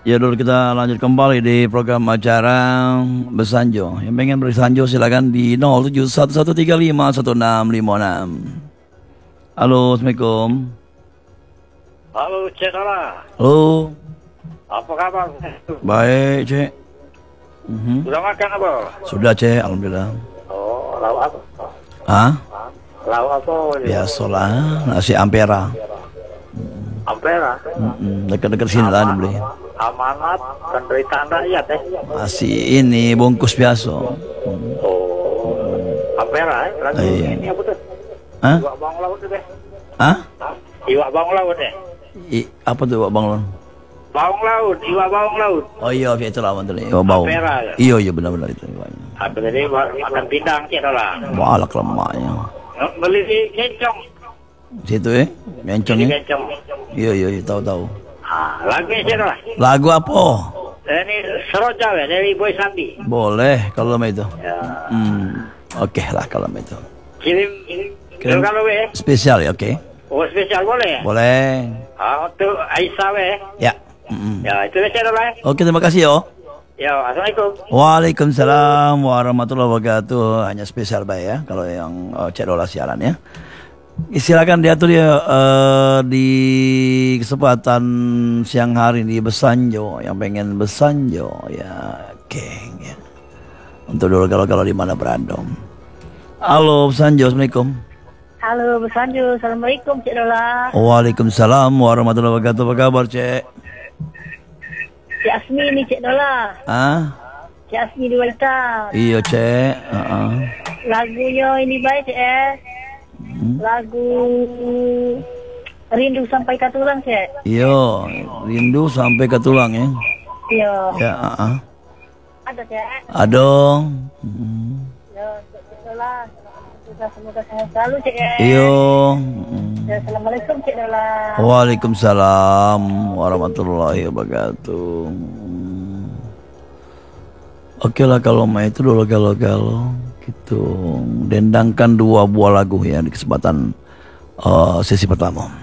Ya dulu kita lanjut kembali di program acara Besanjo. Yang pengen bersanjo silakan di 0711351656. Halo, Assalamualaikum. Halo, Cek Dora. Halo. Apa kabar? Baik, Cek. Sudah makan apa? Sudah, Cek, alhamdulillah. Oh, lauk apa? Ah? Lauk apa? Biasalah, nasi ampera. Ampera. Dekat-dekat sini lah dibeli. Amanat penderitaan rakyat Masih ini bungkus biasa. Oh, ampera lagu Iya. ini apa tuh? Hah? Iwak bawang laut tuh deh. Hah? Iwak bawang laut deh. Apa tuh, Pak Bang Lon? Bawang laut, iwak bawang laut. Oh iya, itu lah mantul. Oh, bau. Ampera. Iya, iya benar-benar itu. Apa tadi makan pindang Cek Dora. Walak lemaknya. Beli di Kencong. Situ ngenceng Di ya. Kencong. Iya, tahu-tahu. Lagu Cek Dora. Lagu apa? Ini Seroja ya dari Boy Sandi. Boleh kalau itu. Ya. Oke lah kalau itu. Kirim kalau Spesial ya, oke. Oh, spesial boleh? Boleh. Untuk Aisyah Ya. Ya, itu aja lah. Oke, terima kasih yo. Ya, assalamualaikum. Waalaikumsalam warahmatullahi wabarakatuh. Hanya spesial baik ya kalau yang Cek Dola siaran ya. Silakan diatur ya di kesempatan siang hari di Besanjo yang pengen Besanjo ya, geng ya. Untuk dulu kalau di mana berada. Halo Besanjo, assalamualaikum. Halo Besanjo, assalamualaikum Cik Dola. Waalaikumsalam warahmatullahi wabarakatuh. Apa kabar Cek? Cik Asmi ni Cik Dola. Ah? Cik Asmi di Waita. Iya Cek. Lagunya ini baik Cik Lagu Rindu Sampai ke Tulang Cik. Iya, rindu sampai ke tulang ya. Iya. Ya, Ada Cik. Ada. Ya, Cik Dola. Semoga sehat selalu Cik. Iya. Ya, assalamualaikum Cik Dola. Waalaikumsalam warahmatullahi wabarakatuh. Oke lah kalau main itu dulu kalau gitu. Dendangkan 2 buah lagu ya di kesempatan sesi pertama.